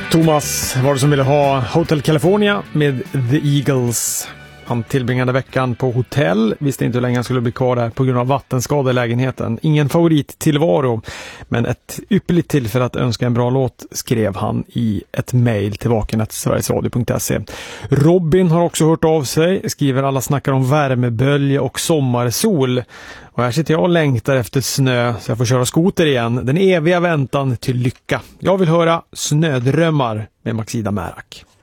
Thomas var det som ville ha Hotel California med The Eagles. Han tillbringade veckan på hotell, visste inte hur länge han skulle bli kvar där på grund av vattenskada i lägenheten. Ingen favorittillvaro, men ett ypperligt tillfälle att önska en bra låt, skrev han i ett mejl till vaken@sverigesradio.se. Robin har också hört av sig, skriver: alla snackar om värmebölja och sommarsol. Och här sitter jag och längtar efter snö så jag får köra skoter igen. Den eviga väntan till lycka. Jag vill höra Snödrömmar med Maxida Märak.